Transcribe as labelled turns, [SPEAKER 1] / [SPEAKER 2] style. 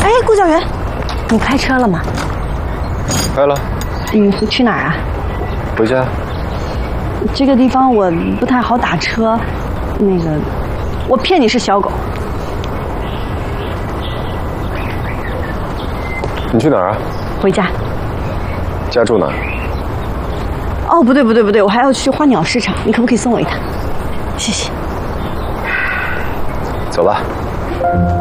[SPEAKER 1] 哎，顾教员，你开车了吗？
[SPEAKER 2] 开了。
[SPEAKER 1] 你去哪儿啊？
[SPEAKER 2] 回家。
[SPEAKER 1] 这个地方我不太好打车，那个，我骗你是小狗。
[SPEAKER 2] 你去哪儿啊？
[SPEAKER 1] 回家。
[SPEAKER 2] 家住哪儿？
[SPEAKER 1] 哦，不对，我还要去花鸟市场，你可不可以送我一趟？谢谢。
[SPEAKER 2] 走吧。